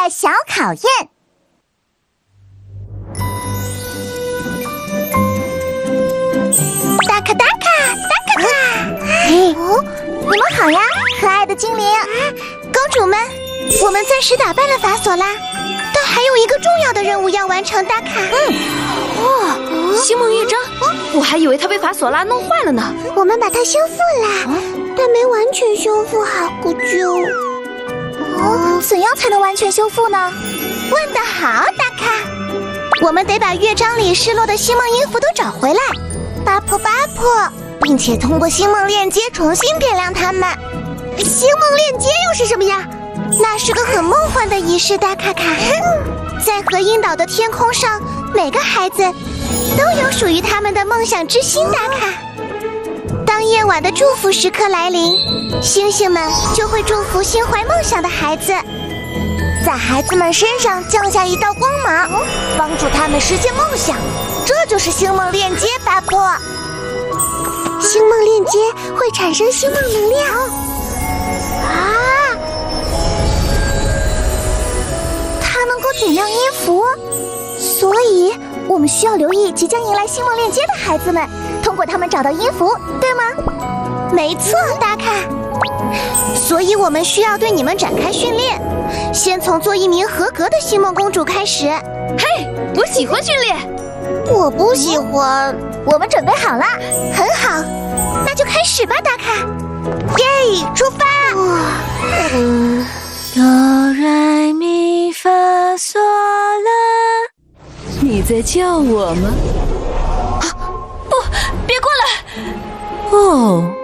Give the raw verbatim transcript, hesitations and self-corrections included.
小考验。达卡达卡达卡卡！嘿，哦，你们好呀，可爱的精灵，公主们，我们暂时打败了法索拉，但还有一个重要的任务要完成。达卡， 嗯，哇，星梦乐章，我还以为它被法索拉弄坏了呢。 我们把它修复了，但没完全修复好，咕啾。哦，怎样才能完全修复呢？问得好，达卡。我们得把乐章里失落的星梦音符都找回来，巴破巴破，并且通过星梦链接重新点亮它们。星梦链接又是什么呀？那是个很梦幻的仪式，达卡卡。在和阴岛的天空上，每个孩子都有属于他们的梦想之星，达卡。当夜晚的祝福时刻来临，星星们就会祝福心怀梦想的孩子，在孩子们身上降下一道光芒，帮助他们实现梦想。这就是星梦链接，巴破。星梦链接会产生星梦能量啊，它能够点亮音符，所以我们需要留意即将迎来星梦链接的孩子们，通过他们找到音符，对吗？没错，达卡。所以我们需要对你们展开训练，先从做一名合格的星梦公主开始。 嘿，我喜欢训练。 我不喜欢。我们准备好了，很好，那就开始吧，达卡。耶，出发！ 嗯，哆来咪发嗦啦，你在叫我吗？ 啊，不，别过来！ 哦。